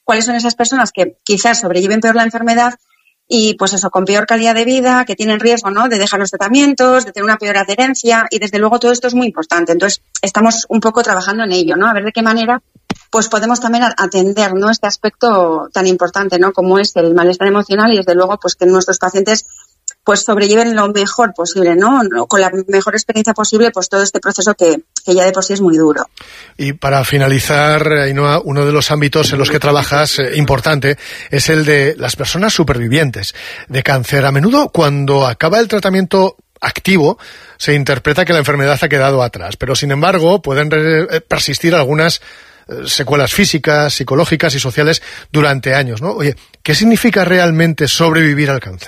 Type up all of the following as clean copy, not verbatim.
cuáles son esas personas que quizás sobrelleven peor la enfermedad y pues eso, con peor calidad de vida, que tienen riesgo, ¿no?, de dejar los tratamientos, de tener una peor adherencia, y desde luego todo esto es muy importante. Entonces estamos un poco trabajando en ello, ¿no?, a ver de qué manera pues podemos también atender, ¿no?, este aspecto tan importante, ¿no?, como es el malestar emocional, y desde luego pues que nuestros pacientes pues sobrelleven lo mejor posible, ¿no?, con la mejor experiencia posible, pues todo este proceso que ya de por sí es muy duro. Y para finalizar, Ainhoa, uno de los ámbitos en los que trabajas importante es el de las personas supervivientes de cáncer. A menudo, cuando acaba el tratamiento activo, se interpreta que la enfermedad ha quedado atrás, pero sin embargo pueden persistir algunas secuelas físicas, psicológicas y sociales durante años, ¿no? Oye, ¿qué significa realmente sobrevivir al cáncer?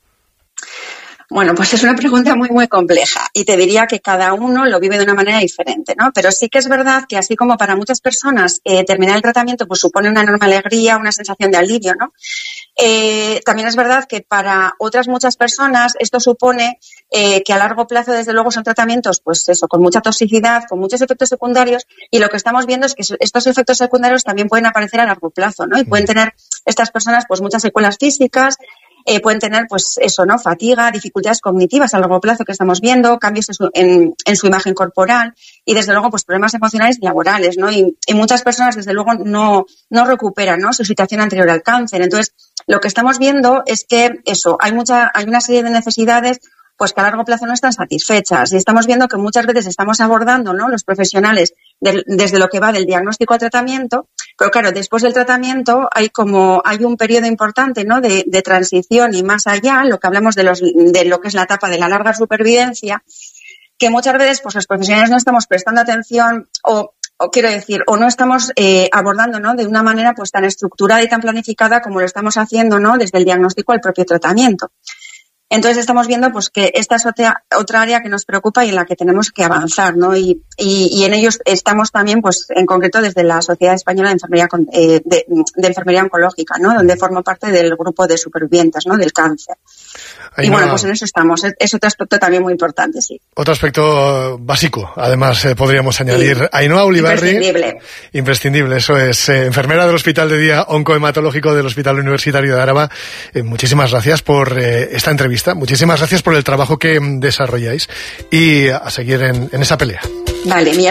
Bueno, pues es una pregunta muy, muy compleja, y te diría que cada uno lo vive de una manera diferente, ¿no? Pero sí que es verdad que así como para muchas personas terminar el tratamiento pues supone una enorme alegría, una sensación de alivio, ¿no? También es verdad que para otras muchas personas esto supone que a largo plazo, desde luego, son tratamientos, pues eso, con mucha toxicidad, con muchos efectos secundarios, y lo que estamos viendo es que estos efectos secundarios también pueden aparecer a largo plazo, ¿no? Y pueden tener estas personas pues muchas secuelas físicas, pueden tener pues eso, ¿no?, fatiga, dificultades cognitivas a largo plazo que estamos viendo, cambios en su imagen corporal, y desde luego pues problemas emocionales y laborales, ¿no? Y muchas personas desde luego no recuperan, ¿no?, su situación anterior al cáncer. Entonces, lo que estamos viendo es que eso, hay una serie de necesidades pues que a largo plazo no están satisfechas, y estamos viendo que muchas veces estamos abordando, ¿no?, los profesionales desde lo que va del diagnóstico al tratamiento, pero claro, después del tratamiento hay un periodo importante, ¿no?, de transición, y más allá, lo que hablamos de lo que es la etapa de la larga supervivencia, que muchas veces pues los profesionales no estamos prestando atención o quiero decir, o no estamos abordando, ¿no?, de una manera pues tan estructurada y tan planificada como lo estamos haciendo, ¿no?, desde el diagnóstico al propio tratamiento. Entonces estamos viendo pues que esta es otra área que nos preocupa y en la que tenemos que avanzar, ¿no? Y en ellos estamos también, pues en concreto desde la Sociedad Española de Enfermería de Enfermería Oncológica, ¿no?, donde formo parte del grupo de supervivientes, ¿no?, del cáncer. Y bueno, pues en eso estamos. Es otro aspecto también muy importante, sí. Otro aspecto básico, además, podríamos añadir. Sí. Ainhoa Ulibarri. Imprescindible, eso es. Enfermera del Hospital de Día Oncohematológico del Hospital Universitario de Araba. Muchísimas gracias por esta entrevista. Muchísimas gracias por el trabajo que desarrolláis. Y a seguir en esa pelea. Vale,